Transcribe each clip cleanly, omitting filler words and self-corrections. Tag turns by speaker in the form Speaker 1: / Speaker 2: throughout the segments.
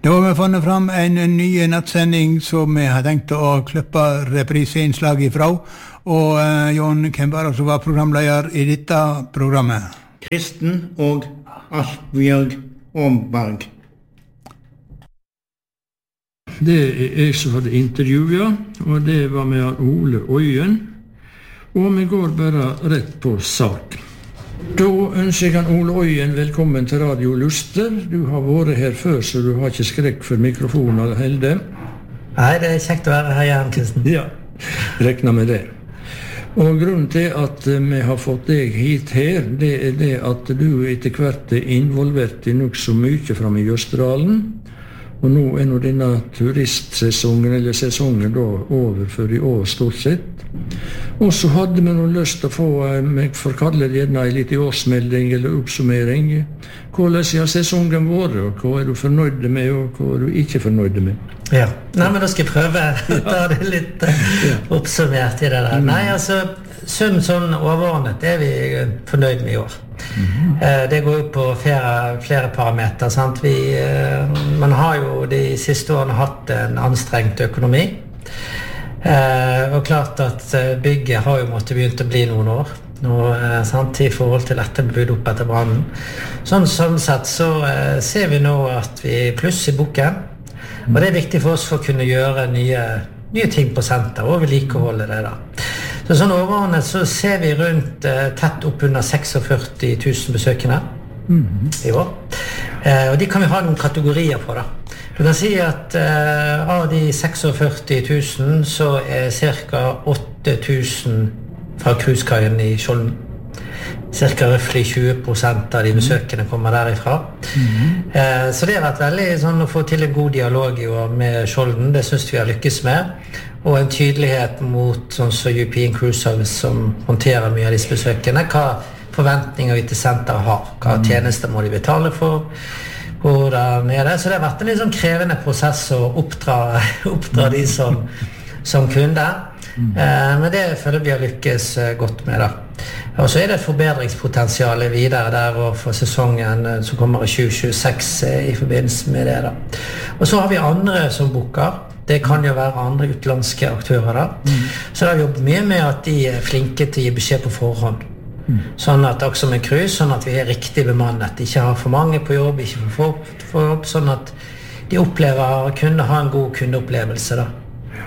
Speaker 1: Nå har vi funnet fram en ny nattsending som vi har tenkt å klippe repriseinnslag ifra. Og Jon, hvem var det som var programleder I dette programmet?
Speaker 2: Kristen og Asbjørg Omberg.
Speaker 3: Det jeg som hadde intervjuet, og det var med Ole Øyen. Og vi går bare rett på sak. Da ønsker jeg Ole Øyen velkommen til Radio Luster. Du har vært her før, så du har ikke skrekk for mikrofoner, Helde.
Speaker 4: Nei, det kjekt å være her igjen, Kristen.
Speaker 3: Ja, rekna med det. Og grunnen til at vi har fått deg hit her, det det at du etter hvert involvert I nok så mye frem I Jøsterdalen. Og nå nå denne turistsesongen, eller sesongen da, over for I år stort sett. Og så hadde vi noe lyst til å få, jeg får kalle det gjerne en liten årsmelding eller oppsummering. Hvordan har sesongen vært, og hva du fornøyd med, og hva du ikke fornøyd med?
Speaker 4: Ja, nei, men da skal jeg prøve å ta det litt oppsummert I det der. Nei, altså, sånn overordnet vi fornøyd med I år. Det går jo på flere parameter, sant? Man har jo de siste årene hatt en anstrengt økonomi. Og klart at bygget har jo måttet begynt å bli noen år nå, sant, I forhold til dette bygd opp etter brannen. Sånn sett så ser vi nå at vi pluss I boken, og det viktig for oss for å kunne gjøre nye ting på senter og vedlikeholde det da. Så sånn overordnet så ser vi rundt tett opp under 46 000 besøkende I år. Og de kan vi ha noen kategorier på da. Du kan si at av de 46 000 så cirka 8 000 fra cruisekaien I Skjolden. Cirka røffelig 20% av de besøkende kommer derifra. Så det har vært veldig sånn å få til en god dialog I år med Skjolden. Det synes vi har lykkes med. Og en tydelighet mot sånn som European Cruise Service som håndterer mye av disse besøkende. Hva forventninger vi til senteret har. Hva tjenester må de betale for. Hvor der nede. Så det har vært en litt sånn krevende prosess å oppdra de som kunde. Men det føler vi har lykkes godt med da. Og så det forbedringspotensialet videre der og for sesongen som kommer I 2026 I forbindelse med det da. Og så har vi andre som booker. Det kan jo være andre utenlandske aktører da. Så da har vi jobbet mye med at de flinke til å gi beskjed på forhånd. Sånn at også med cruise, sånn at vi riktig bemannet. Ikke har for mange på jobb, ikke for få på jobb, sånn at de opplever å kunne ha en god kundeopplevelse da.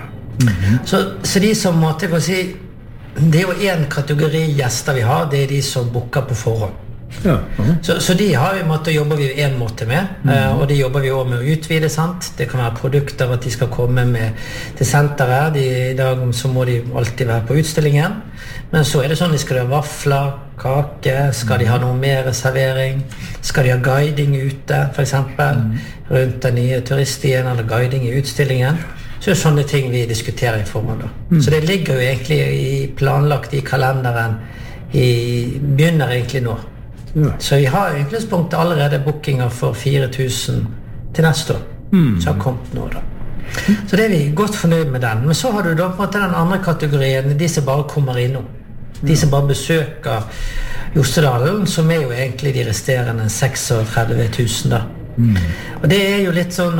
Speaker 4: Så de som måtte jeg si, det jo en kategori gjester vi har, det de som booker på forhånd. Så de har vi måttet jobbe vi en måte med, og de jobber vi også med å utvide, sant? Det kan være produkter at de skal komme med til senteret. I dag så må de alltid være på utstillingen, men så det sånn de skal ha vafler, kake, skal de ha noe mer servering, skal de ha guiding ute, for eksempel, rundt den nye turiststien eller guiding I utstillingen. Så det sånne ting vi diskuterer I forhånd da. Så det ligger jo egentlig planlagt I kalenderen, begynner egentlig nå. Så vi har I utgangspunktet allerede bookinger for 4 000 til neste år, som har kommet nå da. Så det vi godt fornøyd med den. Men så har du da på en måte den andre kategorien, de som bare kommer innom. De som bare besøker Jostedalen, som jo egentlig de resterende 36 000 da. Og det jo litt sånn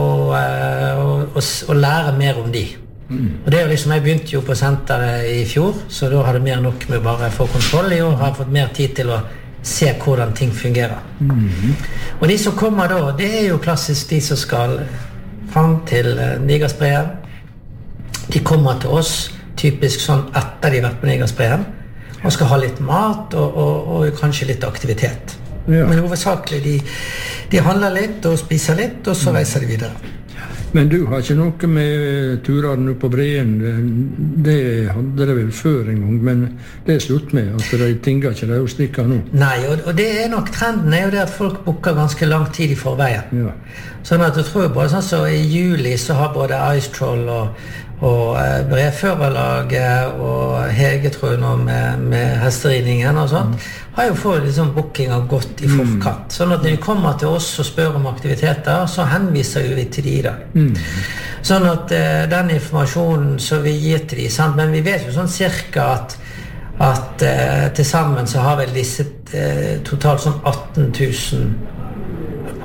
Speaker 4: å lære mer om de. Og det jo liksom, jeg begynte jo på senteret I fjor, så da hadde mer nok med bare få kontroll I år, har fått mer tid til å se hvordan ting fungerer. Og de som kommer da, det jo klassisk de som skal frem til Nigersbreen. De kommer til oss, typisk sånn etter de har vært på Nigersbreen, og skal ha litt mat og kanskje litt aktivitet. Men hovedsakelig de handler litt og spiser litt, og så reiser de videre.
Speaker 3: Men du har ikke noe med turene på Breen, det hadde det vel før en gang, men det slutt med, at de tinger ikke det å stikke nå.
Speaker 4: Nei, og det nok trenden jo det at folk booker ganske lang tid I forveien. Sånn at jeg tror bare sånn så I juli så har både Ice Troll og Brevførerlaget og Hege tror jeg nå med hesteridningen og sånt, har jo fått liksom bookinger godt I forkant. Sånn at når de kommer til oss og spør om aktiviteter, så henviser vi til de I dag. Sånn at den informasjonen som vi gir til de, sant? Men vi vet jo sånn cirka at til sammen så har vel disse totalt sånn 18 000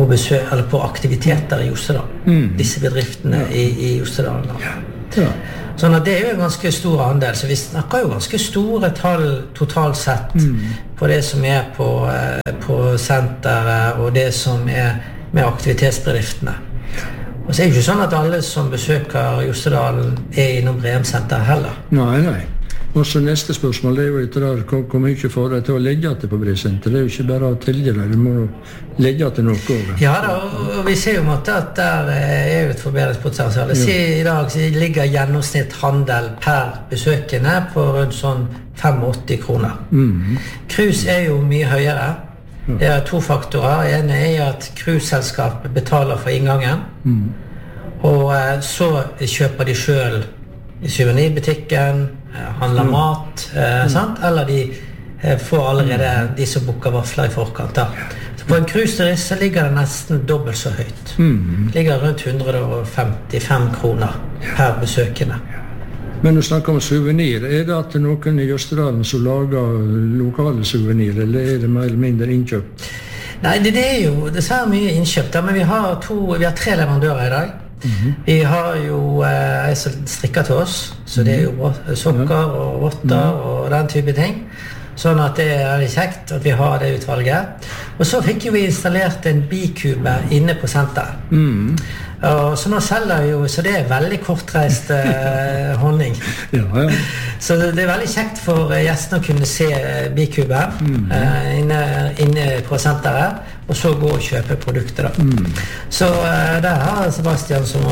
Speaker 4: på besøk, eller på aktiviteter I Jostedalen. Disse bedriftene I Jostedalen.
Speaker 3: Ja.
Speaker 4: Sånn at det jo en ganske stor andel, så vi snakker jo ganske store tall totalt sett på det som på senteret og det som med aktivitetsbedriftene. Og så det jo ikke sånn at alle som besøker Jostedalen innom Breum-senteret heller.
Speaker 3: Nei. Og så neste spørsmål, det jo etter der, hvor mye får deg til å legge til på Breum-senteret? Det jo ikke bare å tilge deg, du må legge til noe over.
Speaker 4: Ja da, og vi ser jo måtte at der jo et forbedringspotensial. I dag så ligger gjennomsnitt handel per besøkende på rundt sånn 85 kroner. Cruise jo mye høyere. Det 2 faktorer. En at cruiseselskapet betaler for inngangen, og så kjøper de selv I souvenirbutikken, handler mat, sant? Eller de får allerede de som booker vafler I forkant. Da. Så på en cruiseturist så ligger det nesten dobbelt så høyt. Det ligger rundt 155 kroner per besøkende.
Speaker 3: Men du snakker om souvenir. Det at noen I Jostedalen som lager lokale souvenir, eller det mer eller mindre innkjøpt?
Speaker 4: Nei, det jo det mye innkjøpt, men vi har 3 leverandører I dag. Vi har jo en som strikker til oss, så det jo sokker og votter og den type ting. Sånn at det litt kjekt at vi har det utvalget. Og så fikk jo vi installert en bikube inne på senteret. Og så nå selger jo, så det veldig kortreist honning.
Speaker 3: Ja.
Speaker 4: Så det veldig kjekt for gjestene å kunne se bikuben inne på senteret, og så gå og kjøpe produkter da. Så der har Sebastian som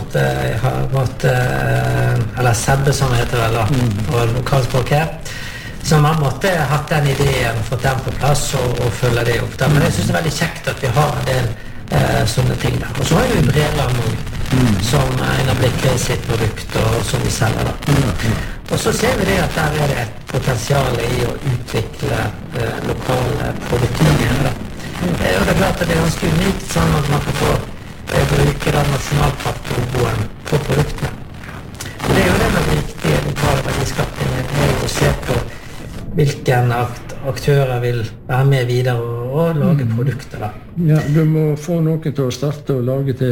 Speaker 4: eller Sebbe som heter vel da, og lokalspråk her, som har hatt den ideen og fått den på plass og følge det opp da. Men jeg synes det veldig kjekt at vi har en del sånne ting der. Og så har vi Breland som en av blikker sitt produkt og som vi selger da. Og så ser vi det at der det et potensial I å utvikle lokale produkter mer da. Og det klart at det ganske unikt sånn at man kan få bruke den nasjonalparklogoen på produktene. Og det jo det med viktige lokale verdiskapninger å se på hvilken aktører vil være med videre og lage produkter da.
Speaker 3: Ja, du må få noen til å starte og lage til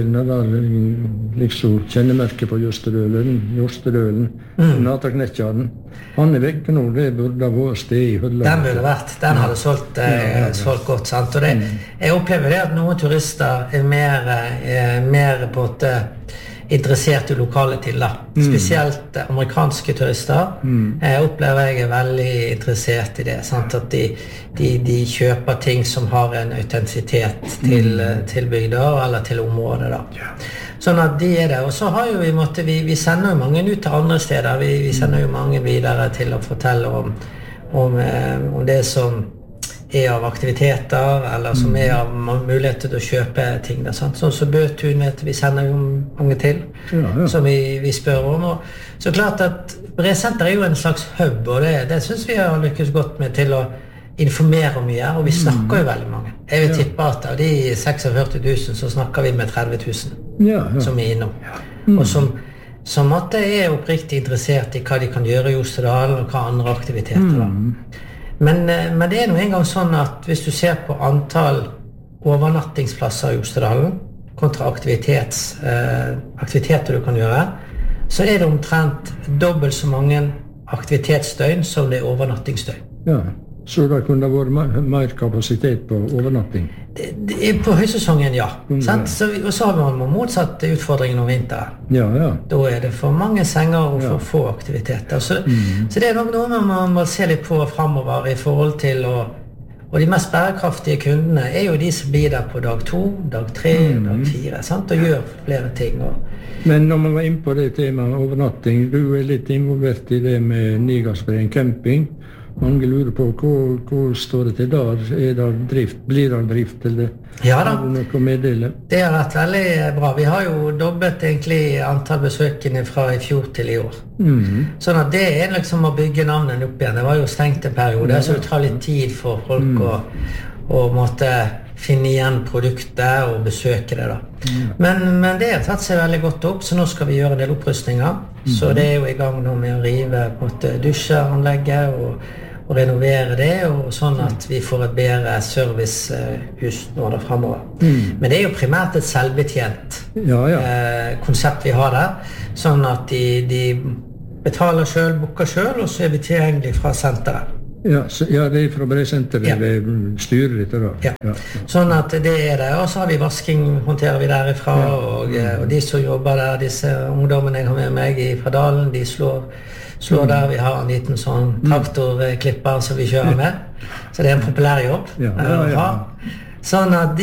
Speaker 3: liksom kjennemerket på Jostedølen, Nataknettjaren. Han vekk nå, det burde vært sted I hylla.
Speaker 4: Den burde vært, den hadde solgt godt, sant? Og jeg opplever det at noen turister mer på en interessert I lokale til da. Spesielt amerikanske turister opplever jeg veldig interessert I det, sant? At de kjøper ting som har en autentisitet til bygder eller til området da. Sånn at de det, og så har jo vi sender jo mange ut til andre steder, vi sender jo mange videre til å fortelle om det som av aktiviteter, eller som av muligheter til å kjøpe ting da, sant? Sånn så Bøtun vi sender jo mange til, som vi spør om, og så klart at Breum-senteret jo en slags hub, og det synes vi har lykkes godt med til å informere mye, og vi snakker jo veldig mange. Jeg vil tippe at av de 46 000 så snakker vi med 30 000 som innom, og som oppriktig interessert I hva de kan gjøre I Jostedalen og hva andre aktiviteter da. Men det nå en gang sånn at hvis du ser på antall overnattingsplasser I Jostedalen kontra aktiviteter du kan gjøre, så det omtrent dobbelt så mange aktivitetsdøgn som det overnattingsdøgn.
Speaker 3: Ja, så det kunne vært mer kapasitet på overnatting?
Speaker 4: På høysesongen, ja. Og så har man motsatt utfordringen om vinteren.
Speaker 3: Ja.
Speaker 4: Da det for mange senger og for få aktiviteter. Så det nok noe man må se litt på fremover I forhold til, og de mest bærekraftige kundene jo de som blir der på dag 2, dag 3, dag 4, sant? Og gjør flere ting.
Speaker 3: Men når man var inne på det temaet overnatting, du litt involvert I det med Nigasbreen camping. Mange lurer på hvor står det til der? Det drift? Blir det drift? Eller
Speaker 4: ja da.
Speaker 3: Det noe å meddele?
Speaker 4: Det har vært veldig bra. Vi har jo dobbelt egentlig antall besøkende fra I fjor til I år. Sånn at det liksom å bygge navnet opp igjen. Det var jo stengt en periode, så det tar litt tid for folk å måtte finne igjen produktet og besøke det da. Men det har tatt seg veldig godt opp, så nå skal vi gjøre en del opprustninger. Så det jo I gang nå med å rive dusjeanlegget og renovere det, og sånn at vi får et bedre servicehus nå da fremover. Men det jo primært et selvbetjent konsept vi har der, sånn at de betaler selv, booker selv, og så vi tilgjengelig fra senteret.
Speaker 3: Ja, det fra Breisenteret, det styrer dette da.
Speaker 4: Ja. Sånn at det det, og så har vi vasking, håndterer vi derifra, og de som jobber der, disse ungdommene jeg har med meg fra Dalen, de slår der, vi har en liten sånn traktorklipper som vi kjører med, så det en populær jobb. Sånn at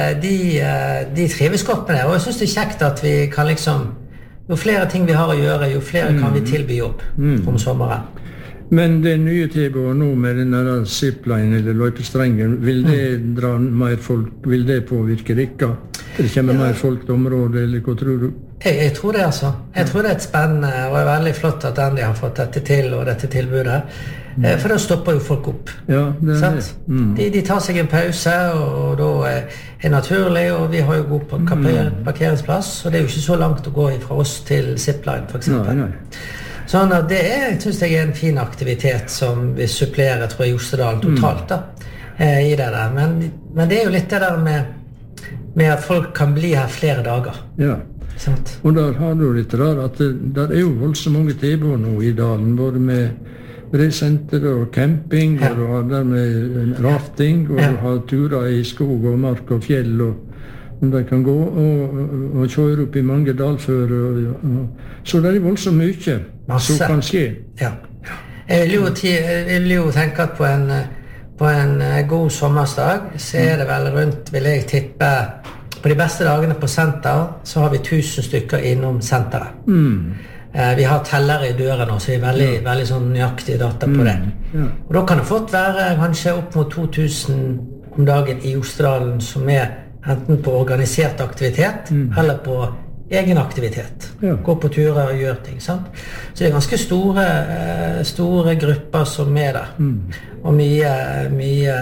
Speaker 4: de trives godt med det, og jeg synes det kjekt at vi kan liksom, jo flere ting vi har å gjøre, jo flere kan vi tilby jobb om sommeren.
Speaker 3: Men det nye tilbudet nå med denne zipline eller løypestrengen, vil det dra mer folk, vil det påvirke dere? Det kommer mer folk til området, eller hva tror du?
Speaker 4: Jeg tror det altså. Jeg tror det et spennende, og veldig flott at de har fått dette til, og dette tilbudet. For da stopper jo folk opp.
Speaker 3: Ja, det det.
Speaker 4: De tar seg en pause, og da det naturlig, og vi har jo god parkeringsplass, og det jo ikke så langt å gå fra oss til zipline, for eksempel.
Speaker 3: Nei.
Speaker 4: Sånn at det synes jeg en fin aktivitet som vi supplerer, tror jeg, Jostedalen totalt da, i det der. Men det jo litt det der med at folk kan bli her flere dager.
Speaker 3: Ja,
Speaker 4: sant?
Speaker 3: Og der har du litt der at det jo voldsomt mange tilbud nå i dalen, både med Breisenter og camping, og du har der med rafting, og du har turer i skog og mark og fjell, og de kan gå og kjøre opp i mange dalfører. Så det voldsomt mye som kan skje.
Speaker 4: Ja. Jeg vil jo tenke at på en god sommersdag, så det vel rundt, vil jeg tippe, på de beste dagene på senter, så har vi 1000 stykker innom senteret. Vi har tellere i døren nå, så vi veldig sånn nøyaktige data på det. Og da kan det fått være kanskje opp mot 2000 om dagen i Jostedalen, som enten på organisert aktivitet, eller på egen aktivitet. Gå på turer og gjøre ting, sant? Så det ganske store grupper som der. Og mye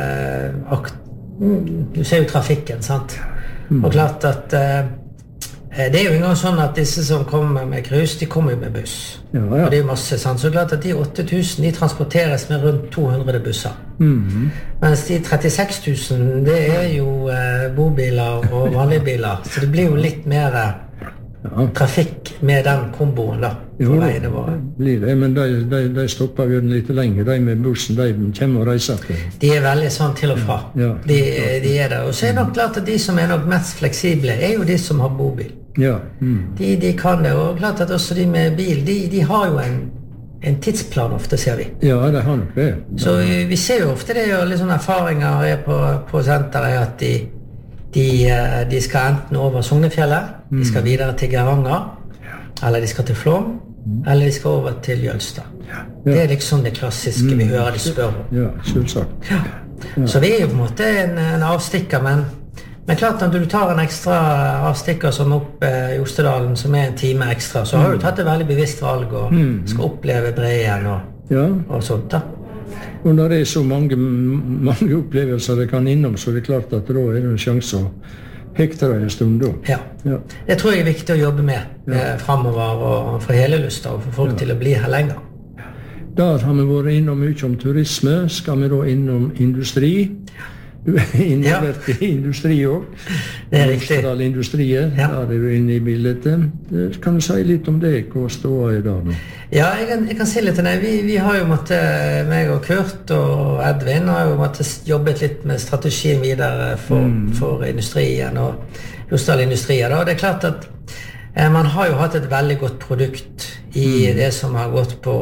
Speaker 4: du ser jo trafikken, sant? Og klart at det jo en gang sånn at disse som kommer med krus, de kommer jo med buss. Og det jo masse, sant? Så klart at de 8000, de transporteres med rundt 200 busser. Mens de 36 000, det jo bobiler og vanlige biler. Så det blir jo litt mer trafikk med den komboen da, på veiene våre.
Speaker 3: Blir det, men de stopper jo litt lenger, de med bussen, de kommer og reiser til.
Speaker 4: De veldig sånn til og fra. De det, og så det nok klart at de som nok mest fleksible, jo de som har bobil. De kan det, og klart at også de med bil, de har jo en tidsplan ofte, ser vi.
Speaker 3: Ja, det har nok det.
Speaker 4: Så vi ser jo ofte det, og litt sånne erfaringer på senteret, at de skal enten over Sognefjellet, de skal videre til Geiranger, eller de skal til Flåm, eller de skal over til Jølstad. Det liksom det klassiske vi hører de spør om.
Speaker 3: Ja, selvsagt.
Speaker 4: Så vi jo på en måte en avstikker, men klart når du tar en ekstra avstikker som opp Jostedalen, som en time ekstra, så har du tatt et veldig bevisst valg og skal oppleve Breien og sånt da.
Speaker 3: Og når det så mange opplevelser det kan innom, så det klart at da det en sjanse å hekte deg en stund da.
Speaker 4: Ja. Det tror jeg viktig å jobbe med fremover, og for hele lyst og for folk til å bli her lenger.
Speaker 3: Der har vi vært innom mye om turisme. Skal vi da innom industri? Du involvert i industri også.
Speaker 4: Det riktig.
Speaker 3: Industriet, der du inne i bildet. Kan du si litt om det? Hva står i dag nå?
Speaker 4: Ja, jeg kan si litt om det. Vi har jo meg og Kurt og Edvin har jo jobbet litt med strategien videre for industrien og Jostedal-industrien. Og det klart at man har jo hatt et veldig godt produkt i det som har gått på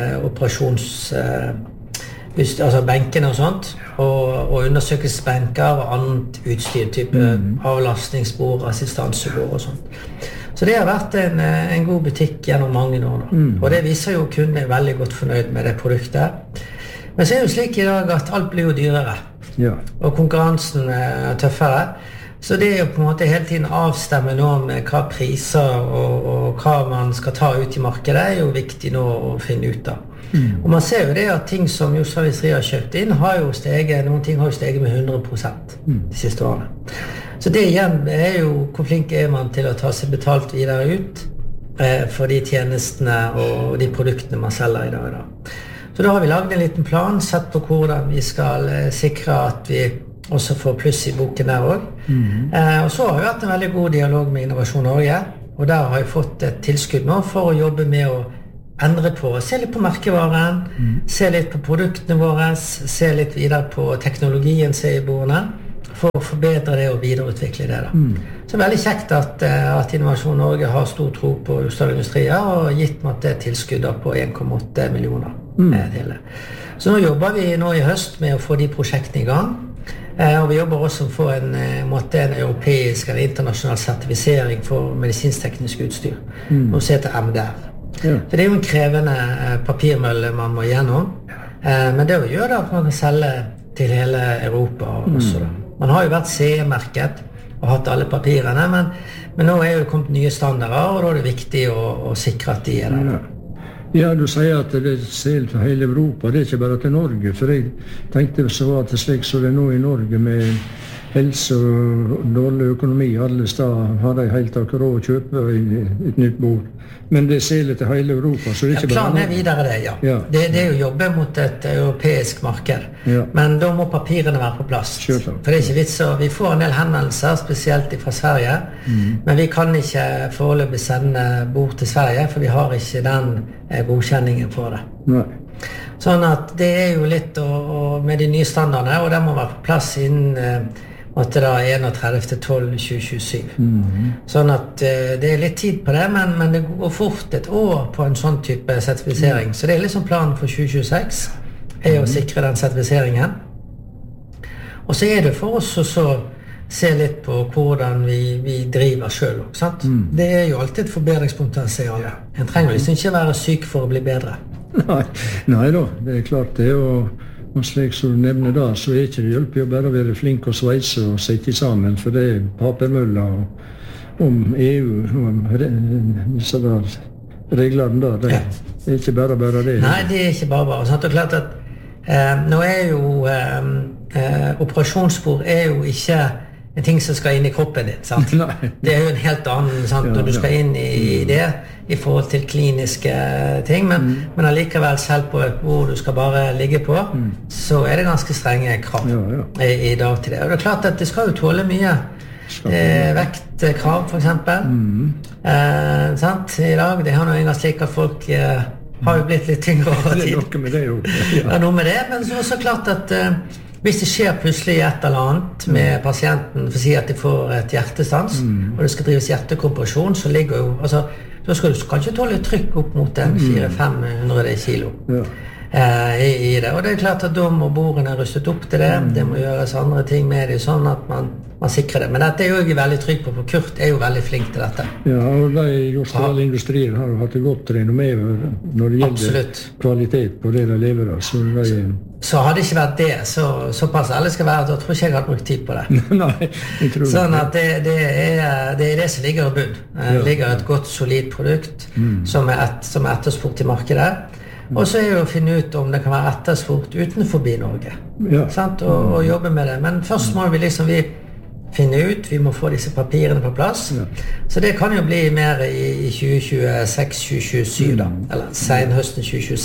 Speaker 4: altså benkene og sånt, og undersøkelsesbenker og annet utstyr, type avlastningsbord, assistansebord og sånt. Så det har vært en god butikk gjennom mange år nå. Og det viser jo kundene veldig godt fornøyd med det produktet. Men så det jo slik i dag at alt blir jo dyrere, og konkurransen tøffere. Så det jo på en måte hele tiden avstemme nå med hva priser og hva man skal ta ut i markedet jo viktig nå å finne ut av. Og man ser jo det at ting som Jostedal Industri har kjøpt inn har jo steget, noen ting har jo steget med 100% de siste årene. Så det igjen jo hvor flink man til å ta seg betalt videre ut for de tjenestene og de produktene man selger i dag. Så da har vi laget en liten plan, sett på hvordan vi skal sikre at vi også får pluss i boken der også. Og så har vi hatt en veldig god dialog med Innovasjon Norge, og der har vi fått et tilskudd nå for å jobbe med å endre på, se litt på merkevaren, se litt på produktene våre, se litt videre på teknologien som i bordene, for å forbedre det og videreutvikle det da. Så det veldig kjekt at Innovasjon Norge har stor tro på Jostedal Industrier og gitt meg det tilskuddet på 1,8 millioner til det. Så nå jobber vi nå i høst med å få de prosjektene i gang, og vi jobber også for en europeisk eller internasjonal sertifisering for medisinsk-teknisk utstyr, og så heter MDR. For det jo en krevende papirmølle man må gjennom, men det gjør det at man kan selge til hele Europa også da. Man har jo vært CE-merket og hatt alle papirene, men nå jo kommet nye standarder, og da det viktig å sikre at de der.
Speaker 3: Ja, du sier at det selger til hele Europa, det ikke bare til Norge, for jeg tenkte så at det slik som det nå i Norge med helse og dårlig økonomi, alle steder har de helt akkurat råd å kjøpe et nytt bord. Men det selger til hele Europa, så det ikke bare...
Speaker 4: Planen videre det, ja. Det jo jobbe mot et europeisk marked, men da må papirene være på plass. For det ikke vits, så vi får en del henvendelser, spesielt fra Sverige, men vi kan ikke foreløpig sende bord til Sverige, for vi har ikke den godkjenningen for det.
Speaker 3: Nei.
Speaker 4: Sånn at det jo litt med de nye standardene, og det må være på plass innen 31.12.2027. Sånn at det litt tid på det, men det går fort et år på en sånn type sertifisering. Så det liksom planen for 2026 å sikre den sertifiseringen. Og så det for oss å se litt på hvordan vi driver selv, sant? Det jo alltid et forbedringspotensial. En trenger liksom ikke være syk for å bli bedre.
Speaker 3: Nei da, det klart det, og slik som du nevner da, så ikke det hjelper jo bare å være flink og sveise og sette sammen, for det papermøller om EU, om disse reglene da, det ikke bare det.
Speaker 4: Nei, det ikke bare. Sant? Og klart at nå jo operasjonsspor jo ikke en ting som skal inn i kroppen din, sant? Det jo en helt annen, sant? Når du skal inn i det i forhold til kliniske ting, men allikevel selv på et bord du skal bare ligge på, så det ganske strenge krav i dag til det. Og det klart at det skal jo tåle mye vektkrav, for eksempel. Sant? I dag, det har noe engang slik at folk har jo blitt litt tyngre over tid.
Speaker 3: Det noe med det jo.
Speaker 4: Noe med det, men så klart at hvis det skjer plutselig et eller annet med pasienten, for å si at de får et hjertestans, og det skal drives hjertekompresjon, så ligger jo, altså, da skal du kanskje tåle trykk opp mot 400-500 kilo i det. Og det klart at da må bordene rustet opp til det, det må gjøres andre ting med det, sånn at man sikrer det. Men dette jo jeg veldig trygg på, for Kurt jo veldig flink til dette.
Speaker 3: Ja, og de Jostedal Industrier har jo hatt det godt renommé når det gjelder kvalitet på det de leverer.
Speaker 4: Så hadde det ikke vært det, såpass alle skal være, da tror ikke jeg hadde brukt tid på det.
Speaker 3: Nei, jeg tror
Speaker 4: sånn at det det som ligger i bunn. Det ligger et godt, solid produkt som etterspurt i markedet. Og så jo å finne ut om det kan være etterspurt utenfor Norge. Sant? Og jobbe med det. Men først må vi finne ut, vi må få disse papirene på plass. Så det kan jo bli mer i 2026-2027 da, eller senhøsten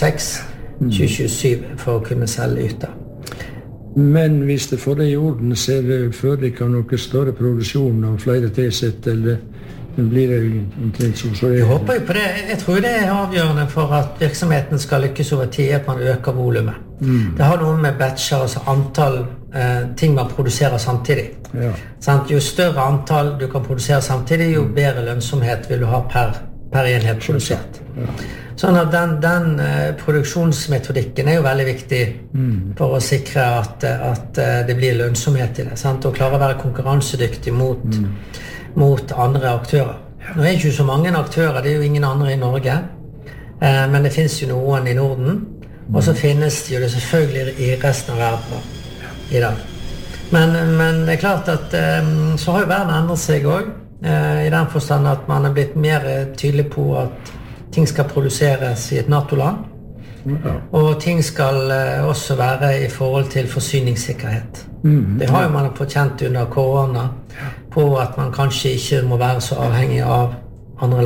Speaker 4: 2026-2027 for å kunne selge ut da.
Speaker 3: Men hvis det får det i orden, så det foreligger noe større produksjon og flere tilsett, eller blir det omtrent så
Speaker 4: jeg håper jo på det. Jeg tror det avgjørende for at virksomheten skal lykkes over tid, at man øker volumet. Det har noe med batcher, altså antall ting man produserer samtidig. Jo større antall du kan produsere samtidig, jo bedre lønnsomhet vil du ha per enhet produsert. Sånn at den produksjonsmetodikken jo veldig viktig for å sikre at det blir lønnsomhet i det, sant? Og klare å være konkurransedyktig mot andre aktører. Nå det ikke så mange aktører, det jo ingen andre i Norge, men det finnes jo noen i Norden, og så finnes det jo det selvfølgelig i resten av verden i dag. Men det klart at så har jo verden endret seg også, i den forstand at man blitt mer tydelig på at ting skal produseres i et NATO-land, og ting skal også være i forhold til forsyningssikkerhet. Det har jo man fått kjent under korona, på at man kanskje ikke må være så avhengig av andre land.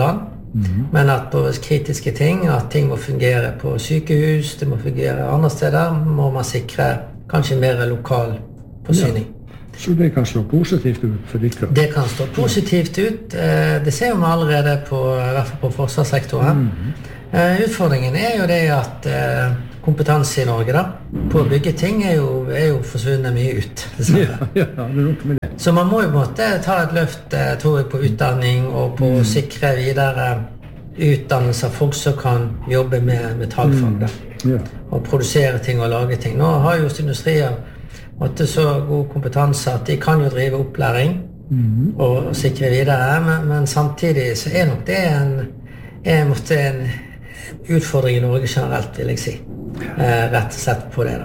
Speaker 4: Men at på kritiske ting, at ting må fungere på sykehus, det må fungere andre steder, må man sikre kanskje mer lokal forsyning.
Speaker 3: Så det kan slå positivt ut for dere?
Speaker 4: Det kan slå positivt ut. Det ser vi allerede på, i hvert fall på forsvarssektoren. Utfordringen jo det at kompetanse i Norge da, på å bygge ting jo forsvunnet mye ut.
Speaker 3: Ja, det noe med det.
Speaker 4: Så man må jo på en måte ta et løft, tror jeg, på utdanning og på å sikre videre utdannelse av folk som kan jobbe med metallfag da. Og produsere ting og lage ting. Nå har jo industrier så god kompetanse at de kan jo drive opplæring og sikre videre, men samtidig så nok det en utfordring i Norge generelt, vil jeg si. Rett og slett på det da.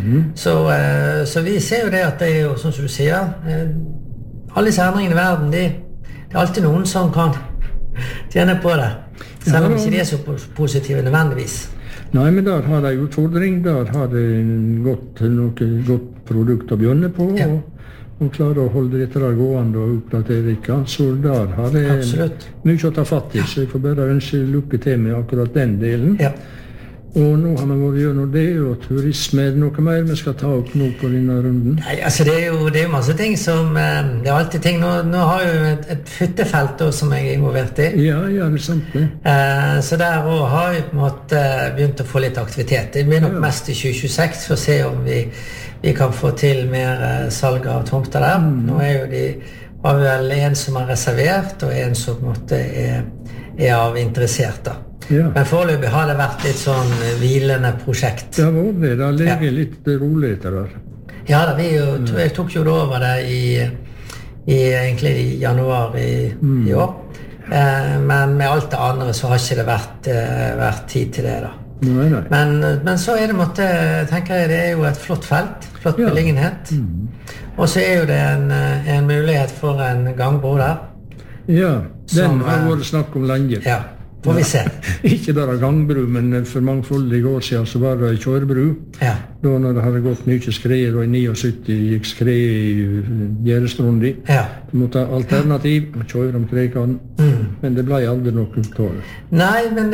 Speaker 4: Så vi ser jo det at det jo, sånn som du sier, alle disse endringene i verden, det alltid noen som kan tjene på det, selv om ikke de så positive nødvendigvis.
Speaker 3: Nei, men der har de utfordring, der har de noe godt produkt å begynne på, og klarer å holde dette der gående og oppdatere ikke. Så der har de mye å ta fatt i, så jeg får bare ønske lykke til med akkurat den delen. Og nå har vi vært gjennom det, og turisme, noe mer vi skal ta opp nå på denne runden?
Speaker 4: Nei, altså det jo masse ting som, det alltid ting, nå har jeg jo et hyttefelt da, som jeg involvert i.
Speaker 3: Ja, det sant det.
Speaker 4: Så der også har jeg på en måte begynt å få litt aktivitet. Det blir nok mest i 2026 for å se om vi kan få til mer salg av tomter der. Nå har vi vel en som har reservert, og en som på en måte av interessert da. Men foreløpig har det vært litt sånn hvilende prosjekt.
Speaker 3: Ja, det ligger litt rolig etter der.
Speaker 4: Ja, jeg tok jo over det egentlig i januar i år. Men med alt det andre så har ikke det vært tid til det da.
Speaker 3: Nei.
Speaker 4: Men så det tenker jeg, det jo et flott felt, flott beliggenhet. Og så jo det en mulighet for en gangbro der.
Speaker 3: Ja, den har vært snakk om lenge.
Speaker 4: Ja, får vi se.
Speaker 3: Ikke bare gangbru, men for mangfoldige år siden så var det kjørebru. Da når det hadde gått mye skreier, og i 79 gikk skreier i Gjerdestrundi. Du måtte ha alternativ, kjøre om Kreikan, men det ble aldri noe utål.
Speaker 4: Nei, men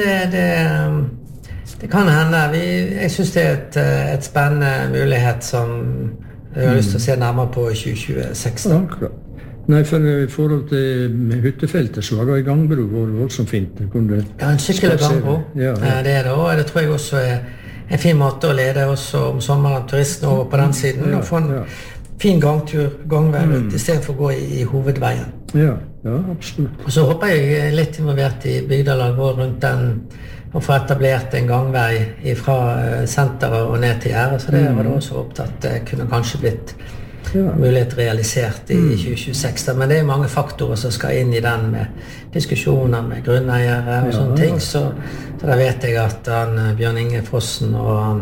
Speaker 4: det kan hende. Jeg synes det et spennende mulighet som jeg har lyst til å se nærmere på i 2016.
Speaker 3: Akkurat. Nei, for i forhold til hyttefeltet så var det i gangbro voldsomt fint.
Speaker 4: Ja, en skikkelig gangbro. Det det, og det tror jeg også en fin måte å lede også om sommeren turistene over på den siden, og få en fin gangvei ut, i stedet for å gå i hovedveien.
Speaker 3: Ja, absolutt.
Speaker 4: Og så håper jeg litt involvert i bygdelag og rundt den, og få etablert en gangvei fra senteret og ned til Gjerdet, så det var det også opptatt. Det kunne kanskje blitt mulighet realisert i 2026, men det mange faktorer som skal inn i den, med diskusjoner med grunneiere og sånne ting, så da vet jeg at Bjørn Inge Frossen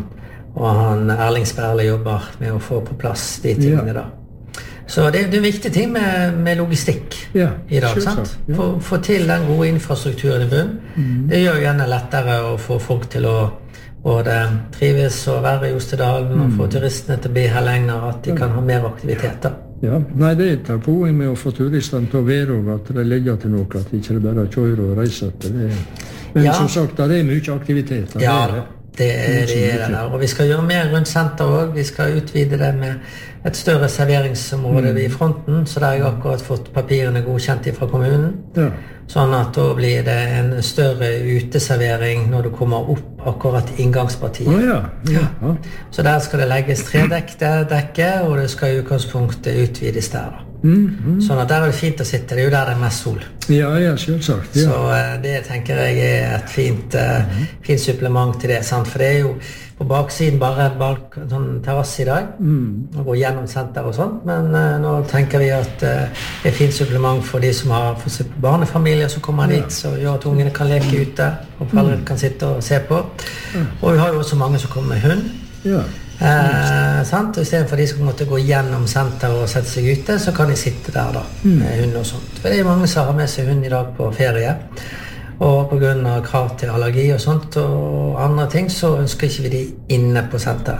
Speaker 4: og han Erling Sperle jobber med å få på plass de tingene da. Så det en viktig ting med logistikk i dag, sant? Få til den gode infrastrukturen i bunn. Det gjør jo gjerne lettere å få folk til å både trives og være i Ostedalen og få turistene til å bli her lenger, at de kan ha mer aktiviteter.
Speaker 3: Ja, nei, det tar poeng med å få turistene til å være, og at det legger til noe, at de ikke bare kjører og reiser til det. Men som sagt, det mye aktivitet.
Speaker 4: Ja, det det der. Og vi skal gjøre mer rundt senter også. Vi skal utvide det med et større serveringsområde i fronten, så der har jeg akkurat fått papirene godkjent fra kommunen. Sånn at da blir det en større uteservering når du kommer opp akkurat inngangspartiet. Så der skal det legges 3-dekke, og det skal i utgangspunktet utvides der da. Sånn at der det fint å sitte, det jo der det mest sol.
Speaker 3: Ja, selvsagt.
Speaker 4: Så det tenker jeg et fint supplement til det, sant? For det jo på baksiden bare sånn terrasse i dag, og gå gjennom senter og sånt, men nå tenker vi at det fint supplement for de som har barnefamilier som kommer dit, så gjør at ungene kan leke ute, og foreldre kan sitte og se på. Og vi har jo også mange som kommer med hund. Sant? Og i stedet for de som måtte gå gjennom senter og sette seg ute, så kan de sitte der da, med hund og sånt. For det mange som har med seg hund i dag på ferie, og på grunn av krav til allergi og sånt og andre ting, så ønsker ikke vi de inne på senteret.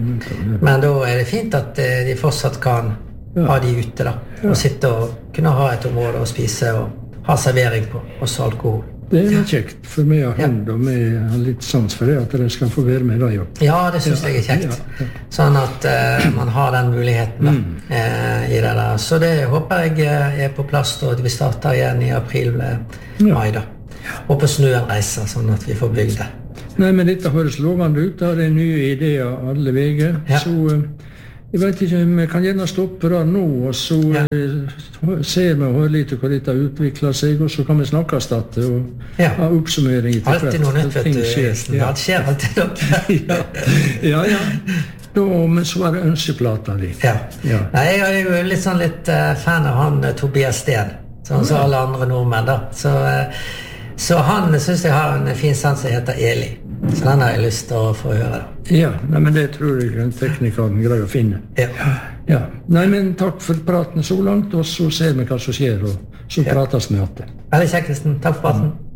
Speaker 4: Men da det fint at de fortsatt kan ha de ute da, og sitte og kunne ha et område å spise og ha servering på, også alkohol.
Speaker 3: Det noe kjekt, for vi har hund, og vi har litt sans for det, at dere skal få være med deg også.
Speaker 4: Ja, det synes jeg kjekt. Sånn at man har den muligheten i det der. Så det håper jeg på plass, da, at vi starter igjen i april-mai da. Og på snøen reiser, sånn at vi får bygd det.
Speaker 3: Nei, men dette høres lovende ut, det nye ideer alle veger, så... Jeg vet ikke, vi kan gjerne stoppe det nå, og så ser vi og hører litt hva dette utvikler seg, og så kan vi snakkes dette og ha oppsummering etter hvert.
Speaker 4: Alltid noe nytt, vet du. Det skjer alltid noe.
Speaker 3: Ja. Men så var det ønskeplata di.
Speaker 4: Nei, jeg er jo litt fan av han Tobias Steen, sånn som alle andre nordmenn da. Så han synes jeg har en fin sans som heter Eli. Så den har jeg lyst til å få høre da.
Speaker 3: Ja, men det tror jeg en tekniker greier å finne. Ja. Nei, men takk for praten så langt, og så ser vi hva som skjer, og så prates vi etter.
Speaker 4: Veldig kjekt, Kristen. Takk for praten.